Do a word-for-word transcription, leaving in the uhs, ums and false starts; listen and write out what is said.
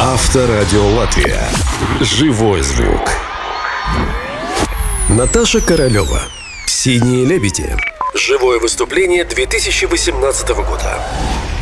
Авторадио Латвия. Живой звук. Наташа Королева. «Синие лебеди». Живое выступление две тысячи восемнадцатого года.